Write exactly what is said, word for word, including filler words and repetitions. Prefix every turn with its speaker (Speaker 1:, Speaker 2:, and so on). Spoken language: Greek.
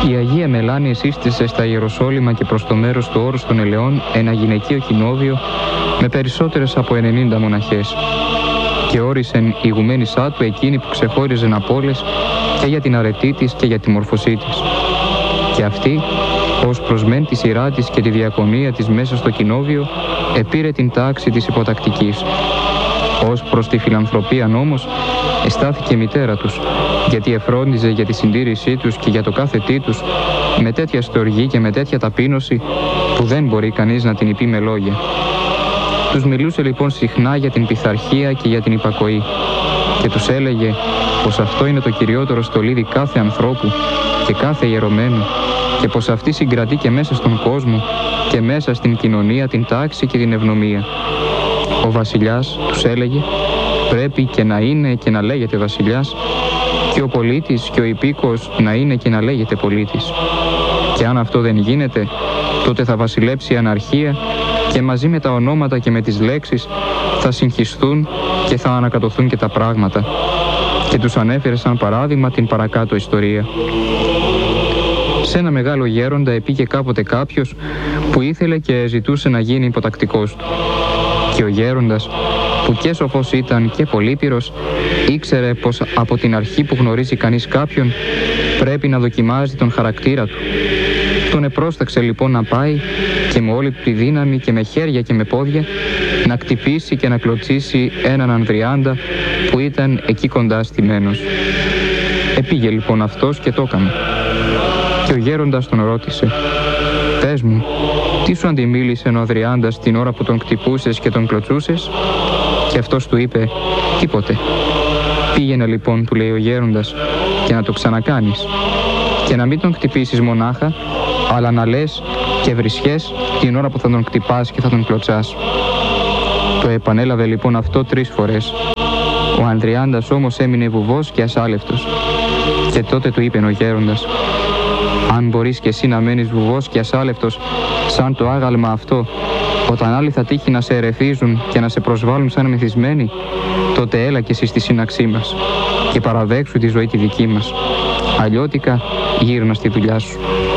Speaker 1: Η Αγία Μελάνη σύστησε στα Ιεροσόλυμα και προς το μέρος του Όρους των Ελαιών ένα γυναικείο κοινόβιο με περισσότερες από ενενήντα μοναχές και όρισεν ηγουμένισά του εκείνη που ξεχώριζεν από όλες και για την αρετή της και για τη μορφωσή της. Και αυτή, ως προς μεν τη σειρά της και τη διακονία της μέσα στο κοινόβιο, επήρε την τάξη της υποτακτικής. Ως προς τη φιλανθρωπία όμως, εστάθηκε μητέρα τους, γιατί εφρόντιζε για τη συντήρησή τους και για το κάθε τι τους, με τέτοια στοργή και με τέτοια ταπείνωση, που δεν μπορεί κανείς να την υπεί με λόγια. Τους μιλούσε λοιπόν συχνά για την πειθαρχία και για την υπακοή και τους έλεγε πως αυτό είναι το κυριότερο στολίδι κάθε ανθρώπου και κάθε ιερωμένου και πως αυτή συγκρατεί και μέσα στον κόσμο και μέσα στην κοινωνία την τάξη και την ευνομία. Ο βασιλιάς, τους έλεγε, πρέπει και να είναι και να λέγεται βασιλιάς και ο πολίτης και ο υπήκοος να είναι και να λέγεται πολίτης. Και αν αυτό δεν γίνεται, τότε θα βασιλέψει η αναρχία και μαζί με τα ονόματα και με τις λέξεις θα συγχυστούν και θα ανακατωθούν και τα πράγματα. Και τους ανέφερε σαν παράδειγμα την παρακάτω ιστορία. Σε ένα μεγάλο γέροντα επήγε κάποτε κάποιος που ήθελε και ζητούσε να γίνει υποτακτικός του. Και ο γέροντας, που και σοφός ήταν και πολύπειρος, ήξερε πως από την αρχή που γνωρίζει κανείς κάποιον πρέπει να δοκιμάζει τον χαρακτήρα του. Τον επρόσταξε λοιπόν να πάει και με όλη τη δύναμη και με χέρια και με πόδια να κτυπήσει και να κλωτσίσει έναν Ανδριάντα που ήταν εκεί κοντά στημένος. Επήγε λοιπόν αυτός και το έκανε. Και ο γέροντας τον ρώτησε, «Πες μου, τι σου αντιμίλησε ο Ανδριάντας την ώρα που τον κτυπούσες και τον κλωτσούσες?» Και αυτός του είπε, «Τίποτε». «Πήγαινε λοιπόν», του λέει ο γέροντας, «και να το ξανακάνεις και να μην τον χτυπήσεις μονάχα, αλλά να λες και βρισχές την ώρα που θα τον χτυπάς και θα τον κλωτσάς». Το επανέλαβε λοιπόν αυτό τρεις φορές. Ο Ανδριάντας όμως έμεινε βουβός και ασάλευτος. Και τότε του είπε ο γέροντας, «Αν μπορείς και εσύ να μένεις βουβός και ασάλευτος σαν το άγαλμα αυτό, όταν άλλοι θα τύχει να σε ερεθίζουν και να σε προσβάλλουν σαν μεθυσμένοι, τότε έλα και εσύ στη σύναξή μας και παραδέξου τη ζωή τη δική μας. Αλλιώτικα γύρνα στη δουλειά σου».